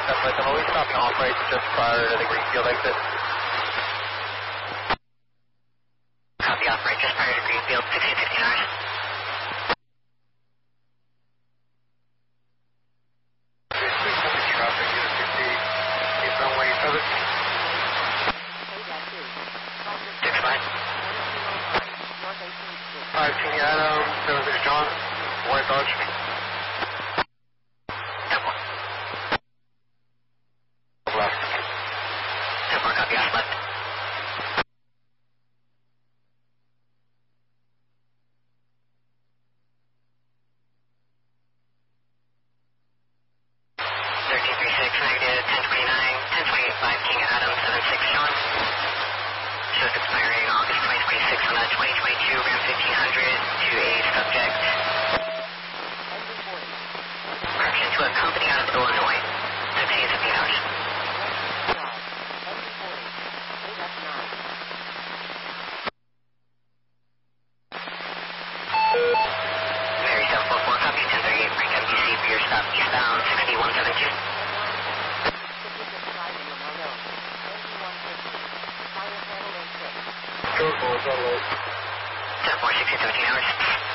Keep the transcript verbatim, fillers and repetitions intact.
But I'm always stopping off right just prior to the Greenfield exit. Copy off right just prior to Greenfield, sixteen sixteen hours. Traffic is fifty, east runway seven. Six five. five King Adam, seven six John, White Dodge. ten four. Left. ten four, copy off left. thirteen three six, negative, ten twenty-nine, ten twenty-eight, five King Adam, seven six John. Shows expiring August twenty twenty-six on a twenty twenty-two Ram fifteen hundred to a subject. Correction to a company out of Illinois, sixteen fifteen hours. Mary seven four four, copy ten thirty-eight, break M D C for your stop eastbound sixty-one seventy-two. Go for it, go low. ten four, sixteen seventeen hours.